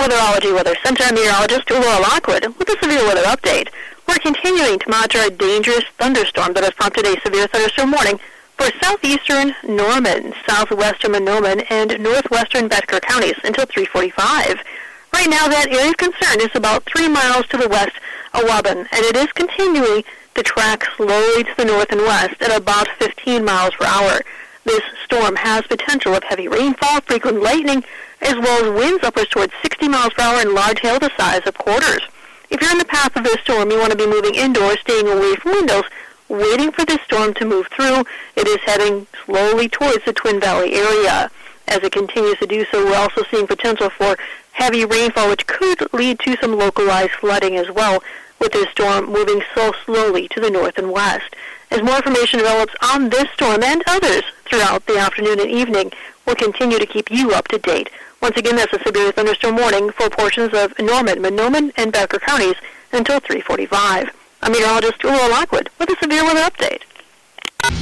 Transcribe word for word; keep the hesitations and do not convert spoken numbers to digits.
Weatherology Weather Center meteorologist Laura Lockwood with a severe weather update. We're continuing to monitor a dangerous thunderstorm that has prompted a severe thunderstorm warning for southeastern Norman, southwestern Mahnomen, and northwestern Batker counties until three forty-five. Right now, that area of concern is about three miles to the west of Waban, and it is continuing to track slowly to the north and west at about fifteen miles per hour. This storm has potential of heavy rainfall, frequent lightning, as well as winds upwards towards sixty miles per hour and large hail the size of quarters. If you're in the path of this storm, you want to be moving indoors, staying away from windows, waiting for this storm to move through. It is heading slowly towards the Twin Valley area. As it continues to do so, we're also seeing potential for heavy rainfall, which could lead to some localized flooding as well, with this storm moving so slowly to the north and west. As more information develops on this storm and others throughout the afternoon and evening, we'll continue to keep you up to date. Once again, that's a severe thunderstorm warning for portions of Norman, Mahnomen, and Batker counties until three forty-five. I'm meteorologist Laura Lockwood with a severe weather update.